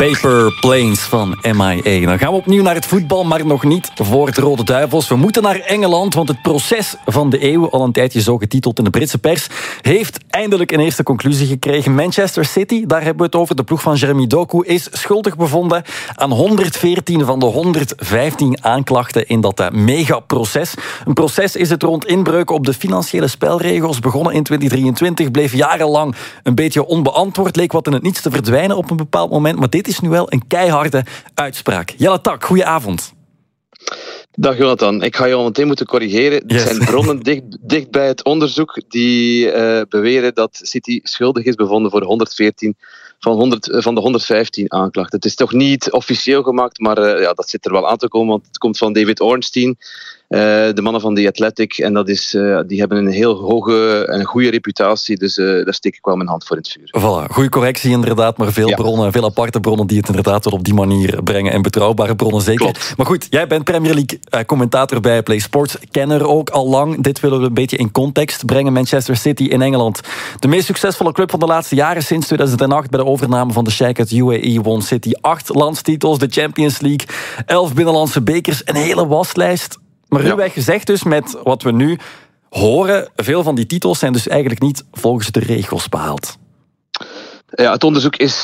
Paper Planes van MIA. Dan gaan we opnieuw naar het voetbal, maar nog niet voor de Rode Duivels. We moeten naar Engeland, want het proces van de eeuw, al een tijdje zo getiteld in de Britse pers, heeft eindelijk een eerste conclusie gekregen. Manchester City, daar hebben we het over. De ploeg van Jeremy Doku is schuldig bevonden aan 114 van de 115 aanklachten in dat megaproces. Een proces is het rond inbreuken op de financiële spelregels. Begonnen in 2023, bleef jarenlang een beetje onbeantwoord. Leek wat in het niets te verdwijnen op een bepaald moment. Maar dit is nu wel een keiharde uitspraak. Jelle Tak, goedenavond. Dag Jonathan, ik ga je al meteen moeten corrigeren. Er zijn bronnen dicht bij het onderzoek die beweren dat City schuldig is bevonden voor 114 van de 115 aanklachten. Het is toch niet officieel gemaakt, maar dat zit er wel aan te komen, want het komt van David Ornstein, de mannen van The Athletic, en dat is, die hebben een heel hoge en goede reputatie, dus daar steek ik wel mijn hand voor in het vuur. Voilà, goede correctie inderdaad, maar veel bronnen, veel aparte bronnen die het inderdaad wel op die manier brengen, en betrouwbare bronnen zeker. Klopt. Maar goed, jij bent Premier League commentator bij Play Sports, kenner ook al lang. Dit willen we een beetje in context brengen. Manchester City in Engeland, de meest succesvolle club van de laatste jaren. Sinds 2008 bij de overname van de Sheikh uit UAE won City 8 landstitels, de Champions League, 11 binnenlandse bekers, een hele waslijst. Maar ruwweg gezegd dus, met wat we nu horen, veel van die titels zijn dus eigenlijk niet volgens de regels behaald. Ja, het onderzoek is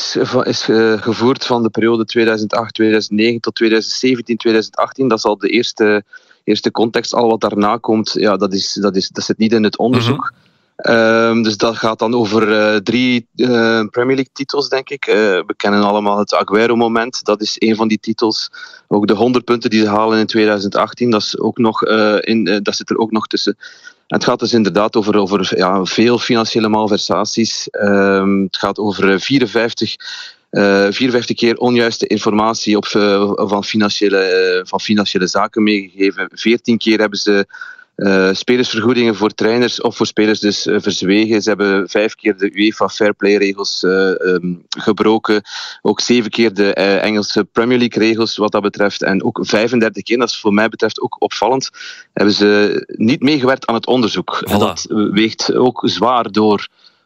gevoerd van de periode 2008-2009 tot 2017-2018. Dat is al de eerste context. Al wat daarna komt, ja, dat zit niet in het onderzoek. Dus dat gaat dan over 3 Premier League titels, denk ik. We kennen allemaal het Aguero-moment. Dat is een van die titels. Ook de 100 punten die ze halen in 2018, dat is ook nog, dat zit er ook nog tussen. En het gaat dus inderdaad over veel financiële malversaties. Het gaat over 54 keer onjuiste informatie van financiële zaken meegegeven. 14 keer hebben ze spelersvergoedingen voor trainers of voor spelers dus verzwegen. Ze hebben 5 keer de UEFA Fair Play regels gebroken. Ook 7 keer de Engelse Premier League regels wat dat betreft. En ook 35 keer, dat is voor mij betreft ook opvallend, hebben ze niet meegewerkt aan het onderzoek. Voilà. En dat weegt ook zwaar door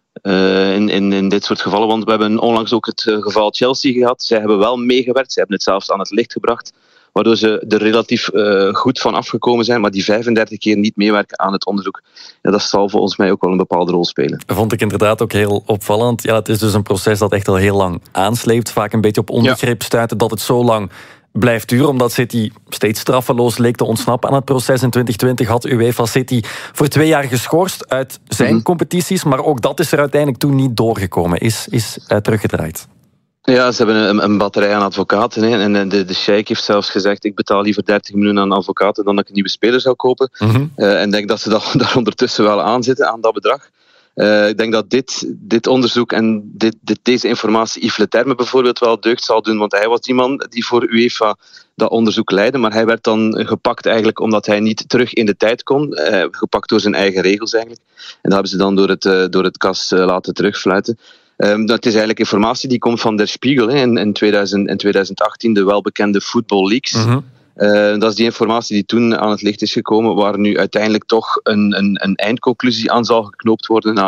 in dit soort gevallen. Want we hebben onlangs ook het geval Chelsea gehad. Zij hebben wel meegewerkt. Zij hebben het zelfs aan het licht gebracht, waardoor ze er relatief goed van afgekomen zijn, maar die 35 keer niet meewerken aan het onderzoek, ja, dat zal volgens mij ook wel een bepaalde rol spelen. Vond ik inderdaad ook heel opvallend. Ja, het is dus een proces dat echt al heel lang aansleept, vaak een beetje op onbegrip stuiten dat het zo lang blijft duren, omdat City steeds straffeloos leek te ontsnappen aan het proces. In 2020 had UEFA City voor 2 jaar geschorst uit zijn competities, maar ook dat is er uiteindelijk toen niet doorgekomen, is teruggedraaid. Ja, ze hebben een batterij aan advocaten. Hè. En de sheik heeft zelfs gezegd, ik betaal liever 30 miljoen aan advocaten dan dat ik een nieuwe speler zou kopen. En ik denk dat ze daar ondertussen wel aan zitten, aan dat bedrag. Ik denk dat dit onderzoek en deze informatie Yves Leterme bijvoorbeeld wel deugd zal doen, want hij was die man die voor UEFA dat onderzoek leidde, maar hij werd dan gepakt eigenlijk omdat hij niet terug in de tijd kon. Gepakt door zijn eigen regels eigenlijk. En dat hebben ze dan door het kas laten terugfluiten. Dat is eigenlijk informatie die komt van Der Spiegel in 2018, de welbekende Football Leaks. Dat is die informatie die toen aan het licht is gekomen, waar nu uiteindelijk toch een eindconclusie aan zal geknoopt worden na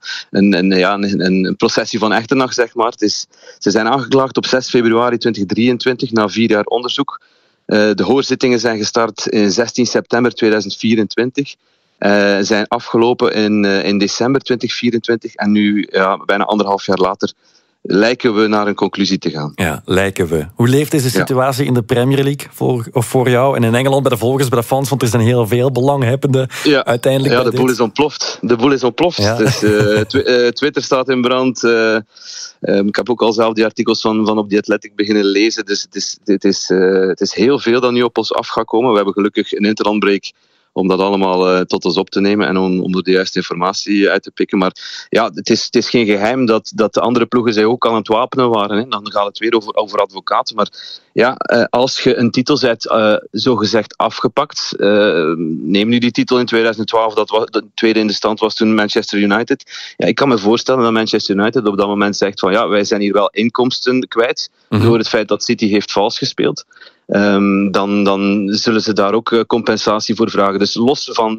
een processie van Echternach, zeg maar. Ze zijn aangeklaagd op 6 februari 2023 na 4 jaar onderzoek. De hoorzittingen zijn gestart in 16 september 2024. Zijn afgelopen in december 2024 en nu, bijna 1,5 jaar later, lijken we naar een conclusie te gaan. Ja, lijken we. Hoe leeft deze situatie in de Premier League voor jou? En in Engeland bij de volgers, bij de fans, want er zijn heel veel belanghebbenden uiteindelijk. Ja, de boel is ontploft. Ja. Dus, Twitter staat in brand. Ik heb ook al zelf die artikels van op The Athletic beginnen lezen. Dus het is heel veel dat nu op ons af gaat komen. We hebben gelukkig een interlandbreak om dat allemaal tot ons op te nemen en om er de juiste informatie uit te pikken. Maar ja, het is geen geheim dat de andere ploegen zich ook aan het wapenen waren. Hè. Dan gaat het weer over advocaten. Maar ja, als je een titel bent zogezegd afgepakt, neem nu die titel in 2012, de tweede in de stand was toen Manchester United. Ja, ik kan me voorstellen dat Manchester United op dat moment zegt van ja, wij zijn hier wel inkomsten kwijt door het feit dat City heeft vals gespeeld. Dan zullen ze daar ook compensatie voor vragen. Dus los van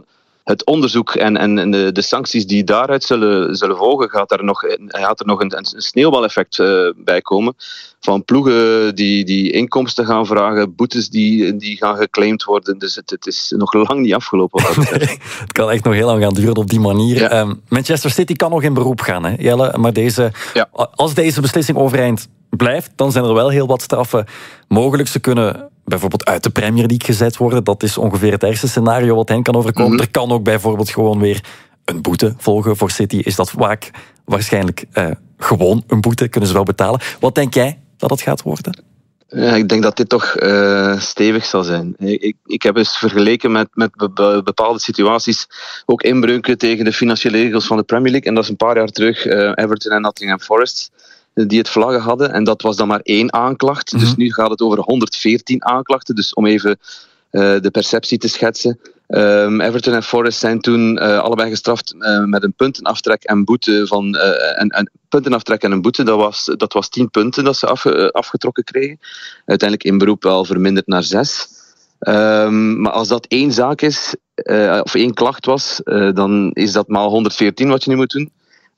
het onderzoek en de sancties die daaruit zullen volgen, gaat er nog een sneeuwbaleffect bij komen. Van ploegen die inkomsten gaan vragen, boetes die gaan geclaimd worden. Dus het is nog lang niet afgelopen. Het kan echt nog heel lang gaan duren op die manier. Ja. Manchester City kan nog in beroep gaan, hè, Jelle. Maar als deze beslissing overeind blijft, dan zijn er wel heel wat straffen mogelijk. Ze kunnen bijvoorbeeld uit de Premier League gezet worden. Dat is ongeveer het ergste scenario wat hen kan overkomen. Mm-hmm. Er kan ook bijvoorbeeld gewoon weer een boete volgen. Voor City is dat vaak waarschijnlijk gewoon een boete. Kunnen ze wel betalen. Wat denk jij dat het gaat worden? Ja, ik denk dat dit toch stevig zal zijn. Ik heb eens vergeleken met bepaalde situaties, ook inbreuken tegen de financiële regels van de Premier League. En dat is een paar jaar terug Everton en Nottingham Forest die het vlaggen hadden. En dat was dan maar 1 aanklacht. Mm-hmm. Dus nu gaat het over 114 aanklachten. Dus om even de perceptie te schetsen. Everton en Forest zijn toen allebei gestraft met een puntenaftrek en boete van een puntenaftrek en een boete. Dat was 10 punten dat ze afgetrokken kregen. Uiteindelijk in beroep wel verminderd naar 6. Maar als dat 1 zaak is, of 1 klacht was, dan is dat maal 114 wat je nu moet doen.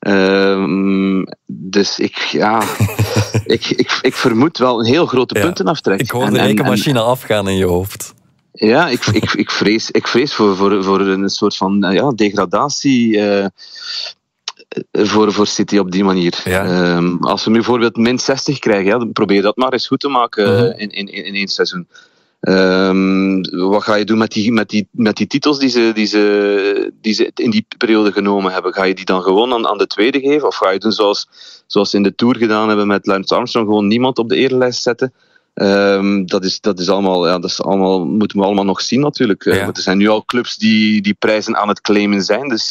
Dus ik vermoed wel een heel grote puntenaftrek. Ik hoor de rekenmacine afgaan in je hoofd. Ja, ik vrees voor een soort van degradatie voor City op die manier. Ja. Als we nu bijvoorbeeld min 60 krijgen, dan probeer dat maar eens goed te maken in 1 seizoen. Wat ga je doen met die titels die ze in die periode genomen hebben? Ga je die dan gewoon aan de tweede geven? Of ga je doen zoals ze in de Tour gedaan hebben met Lance Armstrong, gewoon niemand op de erelijst zetten? Dat is allemaal moeten we allemaal nog zien natuurlijk. Want er zijn nu al clubs die prijzen aan het claimen zijn. Dus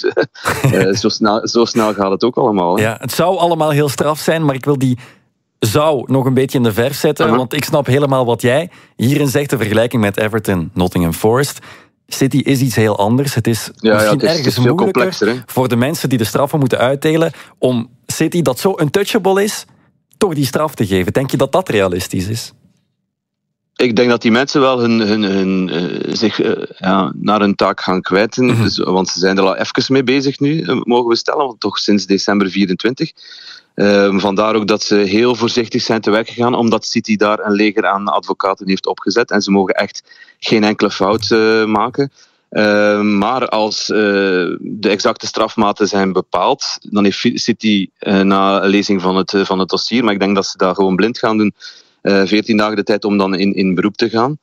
zo snel gaat het ook allemaal. Ja, het zou allemaal heel straf zijn, maar ik wil die zou nog een beetje in de verf zetten. Want ik snap helemaal wat jij hierin zegt. De vergelijking met Everton, Nottingham Forest. City is iets heel anders. Het is misschien ergens moeilijker voor de mensen die de straffen moeten uitdelen om City, dat zo untouchable is, toch die straf te geven. Denk je dat dat realistisch is? Ik denk dat die mensen wel zich naar hun taak gaan kwijten. Mm-hmm. Dus, want ze zijn er al even mee bezig nu, mogen we stellen. Want toch sinds december 24. Vandaar ook dat ze heel voorzichtig zijn te werk gegaan, omdat City daar een leger aan advocaten heeft opgezet. En ze mogen echt geen enkele fout maken. Maar als de exacte strafmaten zijn bepaald, dan heeft City na lezing van het dossier, maar ik denk dat ze dat gewoon blind gaan doen, 14 dagen de tijd om dan in beroep te gaan.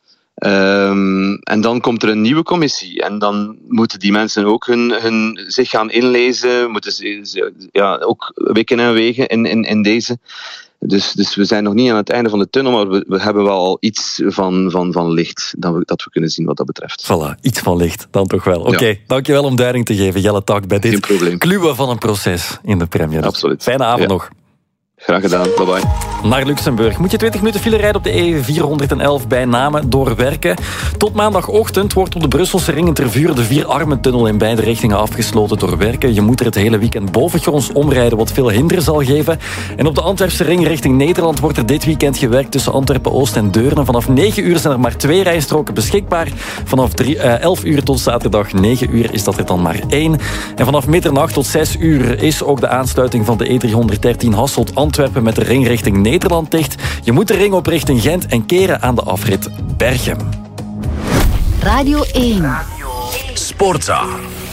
En dan komt er een nieuwe commissie. En dan moeten die mensen ook zich gaan inlezen. Moeten ze ook wikken en wegen in deze. Dus we zijn nog niet aan het einde van de tunnel, maar we hebben wel al iets van licht dat we kunnen zien wat dat betreft. Voilà, iets van licht, dan toch wel. Oké, dankjewel om duiding te geven, Jelle Tak, bij dit kluwen van een proces in de Premier League. Absoluut. Fijne avond nog. Graag gedaan, bye bye. Naar Luxemburg. Moet je 20 minuten file rijden op de E411 bij Namen door Werken. Tot maandagochtend wordt op de Brusselse ring in Tervuur de Vierarmentunnel in beide richtingen afgesloten door Werken. Je moet er het hele weekend bovengronds omrijden, wat veel hinder zal geven. En op de Antwerpse ring richting Nederland wordt er dit weekend gewerkt tussen Antwerpen-Oost en Deurne. Vanaf 9 uur zijn er maar 2 rijstroken beschikbaar. Vanaf 11 uur tot zaterdag 9 uur is dat er dan maar 1. En vanaf middernacht tot 6 uur is ook de aansluiting van de E313 Hasselt-Antwerpen met de ring richting Nederland dicht. Je moet de ring op richting Gent en keren aan de afrit Berchem. Radio 1. Sportza.